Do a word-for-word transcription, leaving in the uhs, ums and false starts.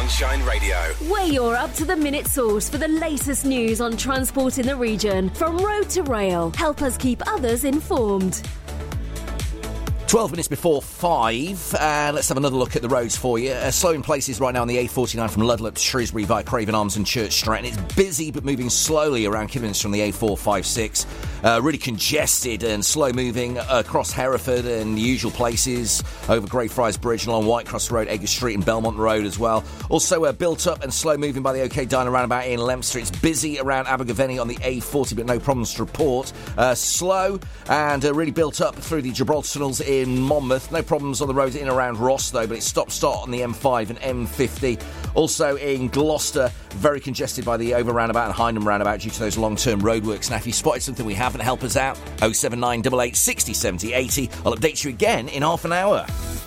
Sunshine Radio. We're your up-to-the-minute source for the latest news on transport in the region. From road to rail, help us keep others informed. twelve minutes before five, and let's have another look at the roads for you. Uh, slow in places right now on the A forty-nine from Ludlow to Shrewsbury via Craven Arms and Church Stratton. It's busy but moving slowly around Kidderminster from the A four fifty-six. Uh, really congested and slow moving across Hereford and the usual places over Greyfriars Bridge and along Whitecross Road, Edgar Street and Belmont Road as well. Also uh, built up and slow moving by the OK Diner roundabout in Leominster. It's busy around Abergavenny on the A forty but no problems to report. Uh, slow and uh, really built up through the Gibraltar tunnels in Monmouth. No problems on the roads in and around Ross though, but it's stop-start on the M five and M fifty. Also in Gloucester, very congested by the over roundabout and Hindham roundabout due to those long-term roadworks. Now if you spotted something we haven't, help us out. oh seven nine eight eight, six oh seven oh eighty. I'll update you again in half an hour.